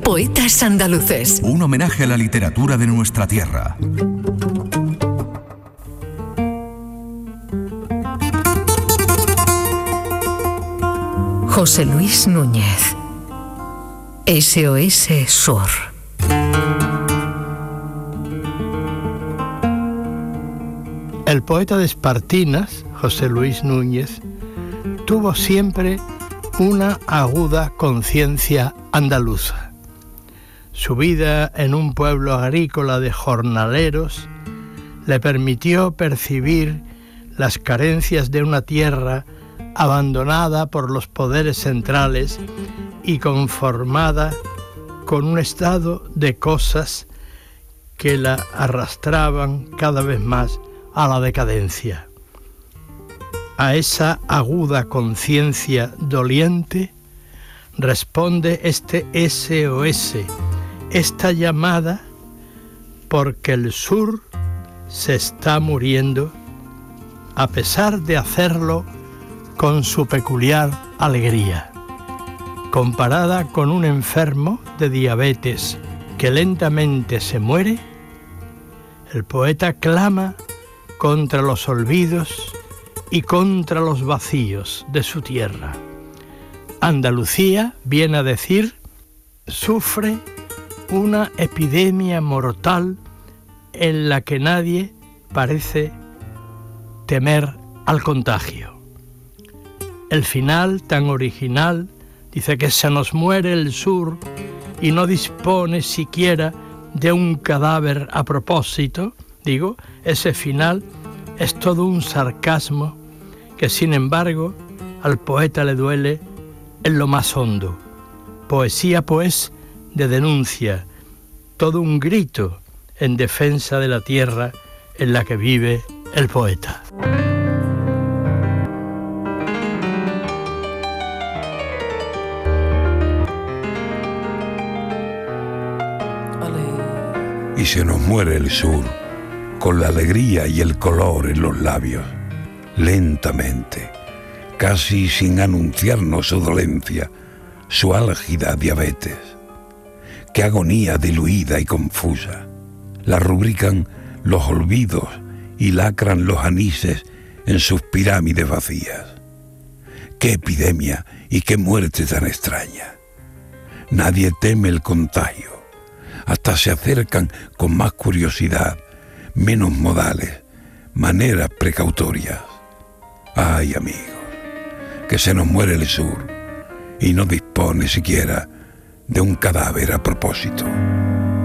Poetas andaluces. Un homenaje a la literatura de nuestra tierra. José Luis Núñez. SOS Sur. El poeta de Espartinas, José Luis Núñez, tuvo siempre una aguda conciencia andaluza. Su vida en un pueblo agrícola de jornaleros le permitió percibir las carencias de una tierra abandonada por los poderes centrales y conformada con un estado de cosas que la arrastraban cada vez más a la decadencia. A esa aguda conciencia doliente responde este SOS, esta llamada, porque el sur se está muriendo, a pesar de hacerlo con su peculiar alegría. Comparada con un enfermo de diabetes que lentamente se muere, el poeta clama contra los olvidos y contra los vacíos de su tierra. Andalucía, viene a decir, sufre una epidemia mortal en la que nadie parece temer al contagio. El final tan original dice que se nos muere el sur y no dispone siquiera de un cadáver a propósito. Digo, ese final es todo un sarcasmo que, sin embargo, al poeta le duele en lo más hondo. Poesía, pues, de denuncia, todo un grito en defensa de la tierra en la que vive el poeta. Y se nos muere el sur, con la alegría y el color en los labios, lentamente, casi sin anunciarnos su dolencia, su álgida diabetes. Qué agonía diluida y confusa. La rubrican los olvidos y lacran los anises en sus pirámides vacías. Qué epidemia y qué muerte tan extraña. Nadie teme el contagio. Hasta se acercan con más curiosidad, menos modales, maneras precautorias. Ay, amigos, que se nos muere el sur y no dispone siquiera de un cadáver a propósito.